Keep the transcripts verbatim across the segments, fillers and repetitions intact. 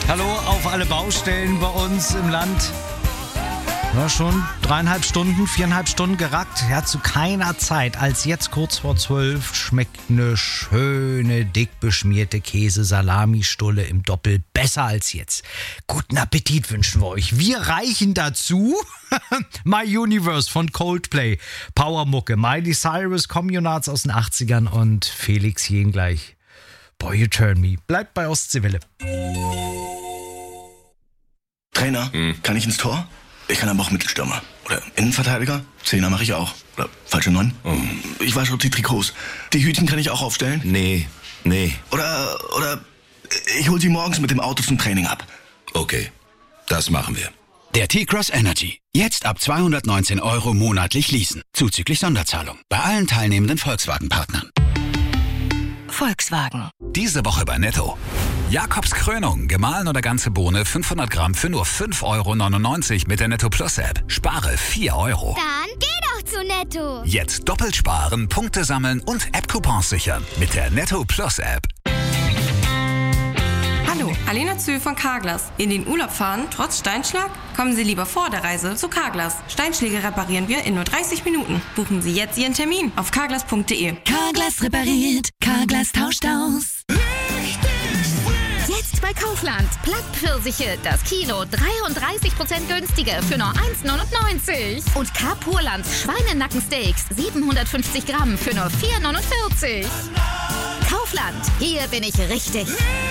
Hallo auf alle Baustellen bei uns im Land. Ja, schon dreieinhalb Stunden, viereinhalb Stunden gerackt. Ja, zu keiner Zeit als jetzt kurz vor zwölf schmeckt eine schöne, dick beschmierte Käse-Salami-Stulle im Doppel besser als jetzt. Guten Appetit wünschen wir euch. Wir reichen dazu My Universe von Coldplay, Powermucke, Miley Cyrus, Communards aus den achtzigern und Felix Jähn gleich. Boy, you turn me. Bleibt bei Ostseewelle. Trainer, hm. kann ich ins Tor? Ich kann aber auch Mittelstürmer. Oder Innenverteidiger. Zehner mache ich auch. Oder falsche Neun. Oh. Ich wasche die Trikots. Die Hütchen kann ich auch aufstellen. Nee, nee. Oder, oder ich hol sie morgens mit dem Auto zum Training ab. Okay, das machen wir. Der T-Cross Energy. Jetzt ab zweihundertneunzehn Euro monatlich leasen. Zuzüglich Sonderzahlung. Bei allen teilnehmenden Volkswagen-Partnern. Volkswagen. Diese Woche bei Netto. Jakobs Krönung, gemahlen oder ganze Bohne, fünfhundert Gramm für nur fünf Euro neunundneunzig mit der Netto Plus App. Spare vier Euro. Dann geh doch zu Netto. Jetzt doppelt sparen, Punkte sammeln und App-Coupons sichern mit der Netto Plus App. Hallo, Alena Zühl von Carglass. In den Urlaub fahren, trotz Steinschlag? Kommen Sie lieber vor der Reise zu Carglass. Steinschläge reparieren wir in nur dreißig Minuten. Buchen Sie jetzt Ihren Termin auf carglass punkt de. Carglass repariert, Carglass tauscht aus. Jetzt bei Kaufland. Plattpfirsiche, das Kilo dreiunddreißig Prozent günstiger für nur eins neunundneunzig. Und K-Purland Schweinenackensteaks siebenhundertfünfzig Gramm für nur vier neunundvierzig. Kaufland, hier bin ich richtig.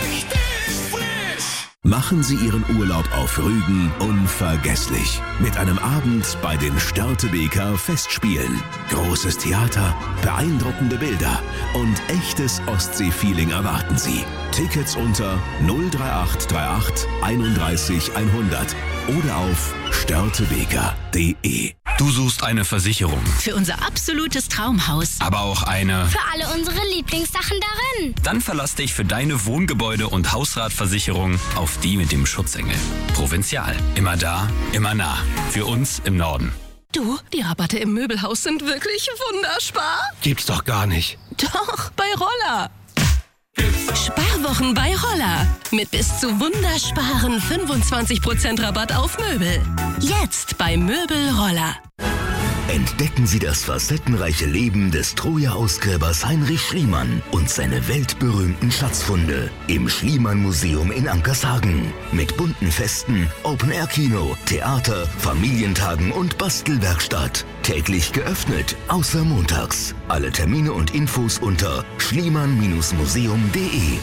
Machen Sie Ihren Urlaub auf Rügen unvergesslich. Mit einem Abend bei den Störtebeker Festspielen. Großes Theater, beeindruckende Bilder und echtes Ostsee-Feeling erwarten Sie. Tickets unter null drei acht drei acht einunddreißig hundert oder auf störtebeker punkt de. Du suchst eine Versicherung. Für unser absolutes Traumhaus. Aber auch eine... Für alle unsere Lieblingssachen darin. Dann verlass dich für deine Wohngebäude- und Hausratversicherung auf die mit dem Schutzengel. Provinzial. Immer da, immer nah. Für uns im Norden. Du, die Rabatte im Möbelhaus sind wirklich wunderspar. Gibt's doch gar nicht. Doch, bei Roller. Sparwochen bei Roller. Mit bis zu wundersparen fünfundzwanzig Prozent Rabatt auf Möbel. Jetzt bei Möbel Roller. Entdecken Sie das facettenreiche Leben des Troja-Ausgräbers Heinrich Schliemann und seine weltberühmten Schatzfunde im Schliemann-Museum in Ankershagen. Mit bunten Festen, Open-Air-Kino, Theater, Familientagen und Bastelwerkstatt. Täglich geöffnet, außer montags. Alle Termine und Infos unter schliemann museum punkt de.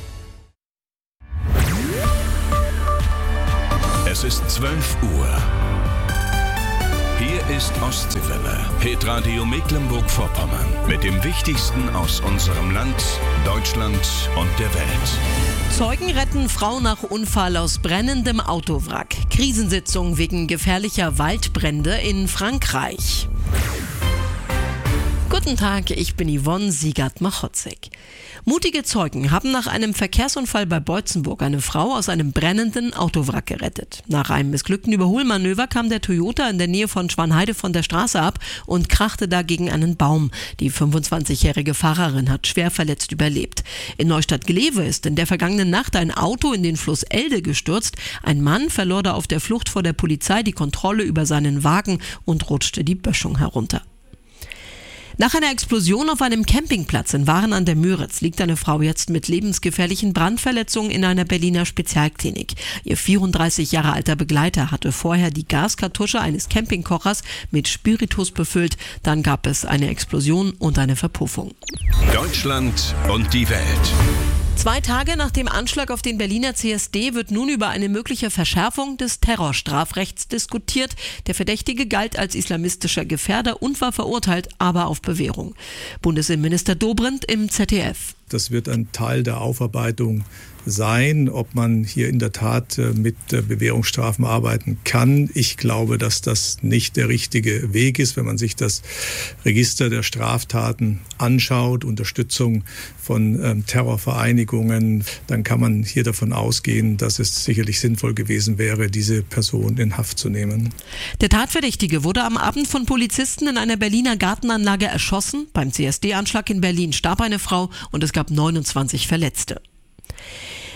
Es ist zwölf Uhr. Hier ist Ostseewelle, Hitradio Mecklenburg-Vorpommern. Mit dem Wichtigsten aus unserem Land, Deutschland und der Welt. Zeugen retten Frau nach Unfall aus brennendem Autowrack. Krisensitzung wegen gefährlicher Waldbrände in Frankreich. Guten Tag, ich bin Yvonne Siegert-Machotzek. Mutige Zeugen haben nach einem Verkehrsunfall bei Beutzenburg eine Frau aus einem brennenden Autowrack gerettet. Nach einem missglückten Überholmanöver kam der Toyota in der Nähe von Schwanheide von der Straße ab und krachte da gegen einen Baum. Die fünfundzwanzigjährige Fahrerin hat schwer verletzt überlebt. In Neustadt-Glewe ist in der vergangenen Nacht ein Auto in den Fluss Elde gestürzt. Ein Mann verlor da auf der Flucht vor der Polizei die Kontrolle über seinen Wagen und rutschte die Böschung herunter. Nach einer Explosion auf einem Campingplatz in Waren an der Müritz liegt eine Frau jetzt mit lebensgefährlichen Brandverletzungen in einer Berliner Spezialklinik. Ihr vierunddreißig Jahre alter Begleiter hatte vorher die Gaskartusche eines Campingkochers mit Spiritus befüllt. Dann gab es eine Explosion und eine Verpuffung. Deutschland und die Welt. Zwei Tage nach dem Anschlag auf den Berliner C S D wird nun über eine mögliche Verschärfung des Terrorstrafrechts diskutiert. Der Verdächtige galt als islamistischer Gefährder und war verurteilt, aber auf Bewährung. Bundesinnenminister Dobrindt im Z D F. Das wird ein Teil der Aufarbeitung sein, ob man hier in der Tat mit Bewährungsstrafen arbeiten kann. Ich glaube, dass das nicht der richtige Weg ist, wenn man sich das Register der Straftaten anschaut, Unterstützung von ähm, Terrorvereinigungen, dann kann man hier davon ausgehen, dass es sicherlich sinnvoll gewesen wäre, diese Person in Haft zu nehmen. Der Tatverdächtige wurde am Abend von Polizisten in einer Berliner Gartenanlage erschossen. Beim C S D-Anschlag in Berlin starb eine Frau und es gab neunundzwanzig Verletzte.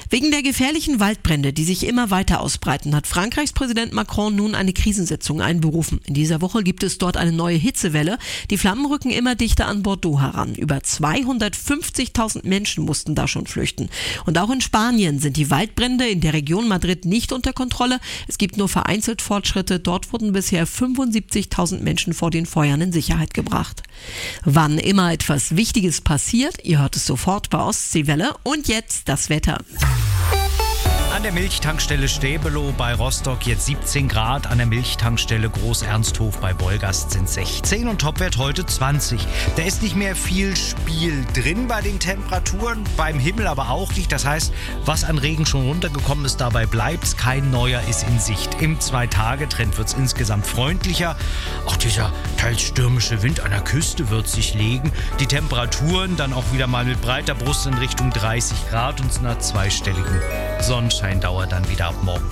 Wegen der gefährlichen Waldbrände, die sich immer weiter ausbreiten, hat Frankreichs Präsident Macron nun eine Krisensitzung einberufen. In dieser Woche gibt es dort eine neue Hitzewelle. Die Flammen rücken immer dichter an Bordeaux heran. Über zweihundertfünfzigtausend Menschen mussten da schon flüchten. Und auch in Spanien sind die Waldbrände in der Region Madrid nicht unter Kontrolle. Es gibt nur vereinzelt Fortschritte. Dort wurden bisher fünfundsiebzigtausend Menschen vor den Feuern in Sicherheit gebracht. Wann immer etwas Wichtiges passiert, ihr hört es sofort bei Ostseewelle. Und jetzt das Wetter. An der Milchtankstelle Stäbelow bei Rostock jetzt siebzehn Grad, an der Milchtankstelle Groß-Ernsthof bei Wolgast sind sechzehn und Topwert heute zwanzig. Da ist nicht mehr viel Spiel drin bei den Temperaturen, beim Himmel aber auch nicht. Das heißt, was an Regen schon runtergekommen ist, dabei bleibt's. Kein neuer ist in Sicht. Im Zwei-Tage-Trend wird's insgesamt freundlicher. Auch dieser teils stürmische Wind an der Küste wird sich legen. Die Temperaturen dann auch wieder mal mit breiter Brust in Richtung dreißig Grad und einer zweistelligen Sonnenschein. Dauert dann wieder ab morgen.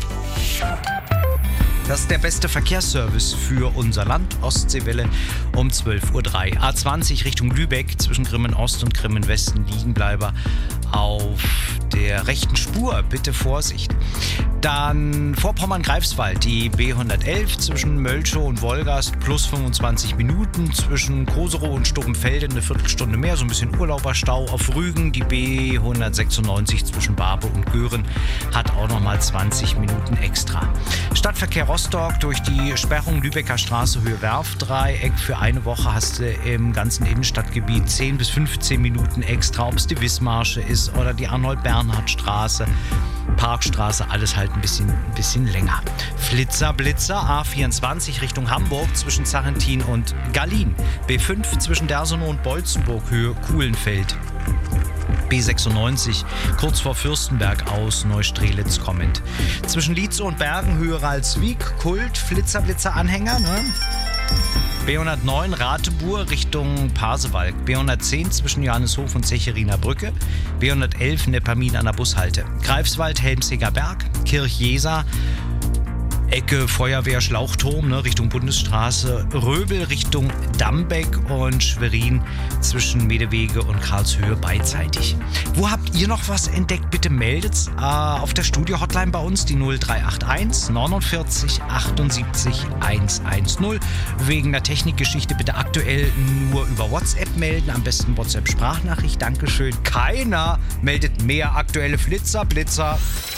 Das ist der beste Verkehrsservice für unser Land. Ostseewelle um zwölf Uhr drei. A zwanzig Richtung Lübeck zwischen Grimmen Ost und Grimmen Westen Liegenbleiber auf der rechten Spur. Bitte Vorsicht. Dann Vorpommern-Greifswald, die B hundertelf zwischen Mölchow und Wolgast plus fünfundzwanzig Minuten. Zwischen Koserow und Stubbenfelde eine Viertelstunde mehr, so ein bisschen Urlauberstau. Auf Rügen die B hundertsechsundneunzig zwischen Barbe und Göhren hat auch nochmal zwanzig Minuten extra. Stadtverkehr Rostock durch die Sperrung Lübecker Straße Höhe Werfdreieck. Für eine Woche hast du im ganzen Innenstadtgebiet zehn bis fünfzehn Minuten extra, ob es die Wismarsche ist oder die Arnold-Bernhard-Straße, Parkstraße, alles halt ein bisschen, ein bisschen länger. Flitzer, Blitzer, A vierundzwanzig Richtung Hamburg zwischen Sarrentin und Gallin. B fünf zwischen Dersonow und Bolzenburg Höhe Kuhlenfeld. B sechsundneunzig kurz vor Fürstenberg aus Neustrelitz kommend. Zwischen Lietzow und Bergen Höhe Ralswiek, Kult, Flitzer, Blitzer Anhänger, ne? B hundertneun Ratebur Richtung Pasewalk. B hundertzehn zwischen Johanneshof und Zecheriner Brücke. B hundertelf Neppermin an der Bushalte. Greifswald, Helmsiger Berg, Kirchjeser, Ecke Feuerwehr Schlauchturm, ne, Richtung Bundesstraße, Röbel Richtung Dambeck und Schwerin zwischen Medewege und Karlshöhe beidseitig. Wo habt ihr noch was entdeckt? Bitte meldet's äh, auf der Studio-Hotline bei uns, die null drei acht eins neunundvierzig achtundsiebzig hundertzehn. Wegen der Technikgeschichte bitte aktuell nur über WhatsApp melden, am besten WhatsApp-Sprachnachricht, Dankeschön. Keiner meldet mehr aktuelle Flitzer, Blitzer.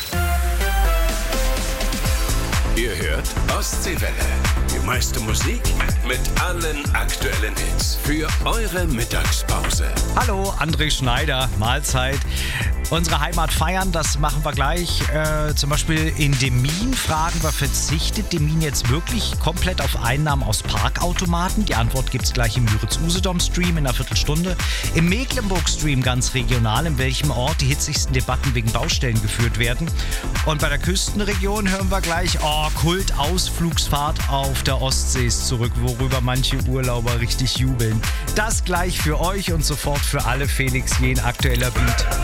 Ihr hört Ostseewelle. Die meiste Musik mit allen aktuellen Hits für eure Mittagspause. Hallo, André Schneider, Mahlzeit. Unsere Heimat feiern, das machen wir gleich. Äh, zum Beispiel in Demmin fragen wir, verzichtet Demmin jetzt wirklich komplett auf Einnahmen aus Parkautomaten? Die Antwort gibt's gleich im Müritz-Usedom-Stream in einer Viertelstunde. Im Mecklenburg-Stream ganz regional, in welchem Ort die hitzigsten Debatten wegen Baustellen geführt werden. Und bei der Küstenregion hören wir gleich, oh, Kult-Ausflugsfahrt auf der Ostsee ist zurück, worüber manche Urlauber richtig jubeln. Das gleich für euch und sofort für alle. Felix Jähn, aktueller Beat.